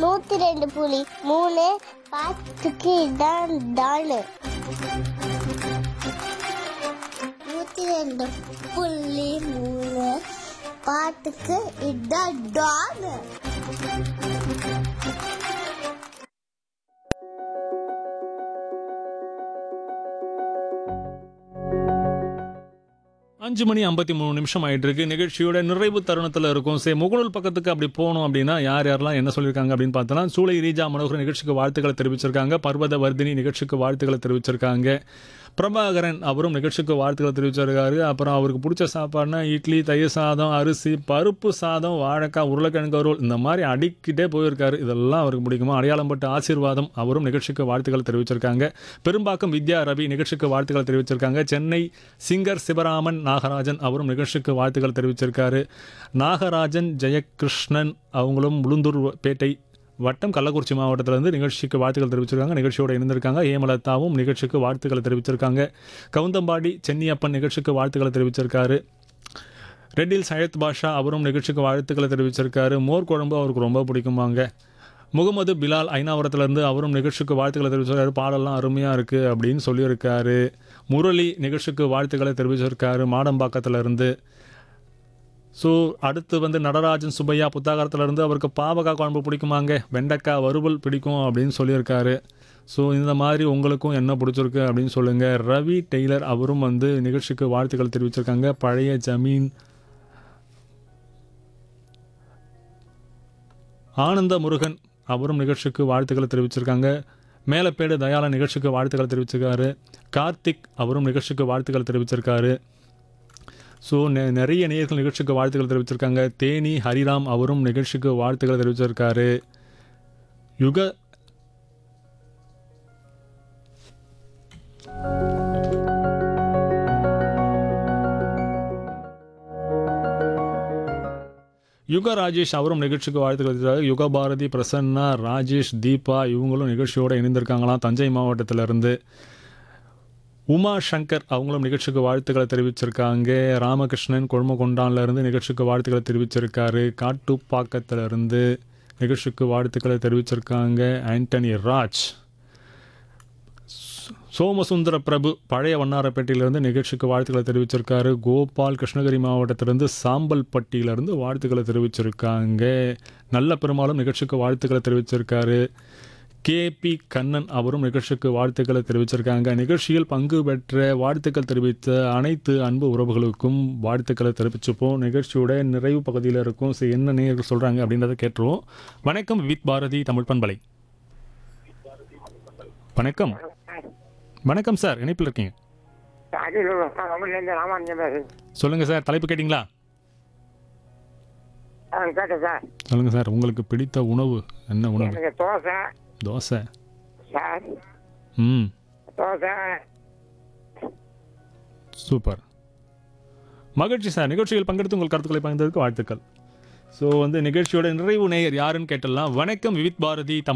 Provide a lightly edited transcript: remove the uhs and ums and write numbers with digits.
102.3 பாட்டுக்கு இதான் டானு. 102.3 பாட்டுக்கு இதான் டானு. அஞ்சு மணி 53 ஆயிட்டு இருக்கு. நிகழ்ச்சியோட நிறைவு தருணத்தில் இருக்கும். முகநூல் பக்கத்துக்கு அப்படி போனோம் அப்படின்னா யார் யாரெல்லாம் என்ன சொல்லியிருக்காங்க அப்படின்னு பார்த்தோன்னா, சூளை ரீஜா மனோகர் நிகழ்ச்சிக்கு வாழ்த்துக்களை தெரிவிச்சிருக்காங்க. பர்வத வர்தினி நிகழ்ச்சிக்கு வாழ்த்துக்களை தெரிவிச்சிருக்காங்க. பிரபாகரன் அவரும் நிகழ்ச்சிக்கு வாழ்த்துக்களை தெரிவிச்சிருக்காரு. அப்புறம் அவருக்கு பிடிச்ச சாப்பாடுனா இட்லி, தயிர் சாதம், அரிசி, பருப்பு சாதம், வாழைக்காய், உருளைக்கிழங்கு வறுவல் இந்த மாதிரி அடிக்கிட்டே போயிருக்காரு. இதெல்லாம் அவருக்கு பிடிக்குமா? அடையாளம்பட்ட ஆசீர்வாதம் அவரும் நிகழ்ச்சிக்கு வாழ்த்துக்களை தெரிவிச்சிருக்காங்க. பெரும்பாக்கம் வித்யா ரவி நிகழ்ச்சிக்கு வாழ்த்துக்களை தெரிவிச்சிருக்காங்க. சென்னை சிங்கர் சிவராமன் நாகராஜன் அவரும் நிகழ்ச்சிக்கு வாழ்த்துக்கள் தெரிவிச்சிருக்காரு. நாகராஜன் ஜெயகிருஷ்ணன் அவங்களும் உளுந்தூர் பேட்டை வட்டம் கள்ளக்குறிச்சி மாவட்டத்திலிருந்து நிகழ்ச்சிக்கு வாழ்த்துக்கள் தெரிவிச்சிருக்காங்க. நிகழ்ச்சியோடு இணைந்திருக்காங்க. ஏமலதாவும் நிகழ்ச்சிக்கு வாழ்த்துக்களை தெரிவிச்சிருக்காங்க. கவுந்தம்பாடி சென்னியப்பன் நிகழ்ச்சிக்கு வாழ்த்துக்களை தெரிவிச்சிருக்காரு. ரெட்டில் சையத் பாஷா அவரும் நிகழ்ச்சிக்கு வாழ்த்துக்களை தெரிவிச்சிருக்காரு. மோர் குழம்பு அவருக்கு ரொம்ப பிடிக்குமாங்க. முகமது பிலால் ஐநாவரத்துலேருந்து அவரும் நிகழ்ச்சிக்கு வாழ்த்துக்களை தெரிவிச்சிருக்காரு. பாடலாம் அருமையாக இருக்குது அப்படின்னு சொல்லியிருக்காரு. முரளி நிகழ்ச்சிக்கு வாழ்த்துக்களை தெரிவிச்சிருக்காரு மாடம்பாக்கத்திலேருந்து. ஸோ அடுத்து நடராஜன் சுப்பையா புத்தாகரத்துலேருந்து அவருக்கு பாவக்காய் குழம்பு பிடிக்குமாங்க, வெண்டைக்காய் வறுவல் பிடிக்கும் அப்படின்னு சொல்லியிருக்காரு. ஸோ இந்த மாதிரி உங்களுக்கும் என்ன பிடிச்சிருக்கு அப்படின்னு சொல்லுங்கள். ரவி டெய்லர் அவரும் நிகழ்ச்சிக்கு வாழ்த்துக்கள் தெரிவிச்சிருக்காங்க. பழைய ஜமீன் ஆனந்த முருகன் அவரும் நிகழ்ச்சிக்கு வாழ்த்துக்களை தெரிவிச்சிருக்காங்க. மேலப்பேடு தயாள நிகழ்ச்சிக்கு வாழ்த்துக்களை தெரிவிச்சிருக்காரு. கார்த்திக் அவரும் நிகழ்ச்சிக்கு வாழ்த்துக்கள் தெரிவிச்சிருக்காரு. ஸோ நிறைய நேயர்கள் நிகழ்ச்சிக்கு வாழ்த்துக்கள் தெரிவிச்சிருக்காங்க. தேனி ஹரிராம் அவரும் நிகழ்ச்சிக்கு வாழ்த்துக்களை தெரிவிச்சிருக்காரு. யுக ராஜேஷ் அவரும் நிகழ்ச்சிக்கு வாழ்த்துக்கள் தெரிவிச்சிருக்காரு. யுக பாரதி, பிரசன்னா, ராஜேஷ், தீபா இவங்களும் நிகழ்ச்சியோடு இணைந்திருக்காங்களாம் தஞ்சை மாவட்டத்திலிருந்து. உமா சங்கர் அவங்களும் நிகழ்ச்சிக்கு வாழ்த்துக்களை தெரிவிச்சிருக்காங்க. ராமகிருஷ்ணன் கொழுமகொண்டான்லேருந்து நிகழ்ச்சிக்கு வாழ்த்துக்களை தெரிவிச்சிருக்காரு. காட்டுப்பாக்கத்திலிருந்து நிகழ்ச்சிக்கு வாழ்த்துக்களை தெரிவிச்சிருக்காங்க. ஆண்டனி ராஜ். சோமசுந்தர பிரபு பழைய வண்ணாரப்பேட்டையிலிருந்து நிகழ்ச்சிக்கு வாழ்த்துக்களை தெரிவிச்சிருக்காரு. கோபால் கிருஷ்ணகிரி மாவட்டத்திலிருந்து சாம்பல்பட்டியிலிருந்து வாழ்த்துக்களை தெரிவிச்சிருக்காங்க. நல்ல பெருமாளும் நிகழ்ச்சிக்கு வாழ்த்துக்களை தெரிவிச்சிருக்காரு. கேபி கண்ணன் அவரும் நிகழ்ச்சிக்கு வாழ்த்துக்களை தெரிவிச்சிருக்காங்க. நிகழ்ச்சியில் பங்கு பெற்ற வாழ்த்துக்கள் தெரிவித்த அனைத்து அன்பு உறவுகளுக்கும் வாழ்த்துக்களை தெரிவிச்சுப்போம். நிகழ்ச்சியோட நிறைவு பகுதியில் இருக்கும். என்ன நேயர்கள் சொல்கிறாங்க அப்படின்றத கேட்டுருவோம். வணக்கம் வித் பாரதி தமிழ் பண்பலை. வணக்கம். வணக்கம் சார், இணைப்பில் இருக்கீங்க. சொல்லுங்கள் சார், தலைப்பு கேட்டிங்களா? சொல்லுங்கள் சார், உங்களுக்கு பிடித்த உணவு என்ன உணவு? தோசை. சூப்பர், மகிழ்ச்சி சார். நிகழ்ச்சியில் பங்கெடுத்து உங்கள் கருத்துக்களை பகிர்ந்ததற்கு வாழ்த்துக்கள். ஸோ நிகழ்ச்சியோட நிறைவு நேயர் யாருன்னு கேட்டலாம். வணக்கம் வித் பாரதி தமிழ்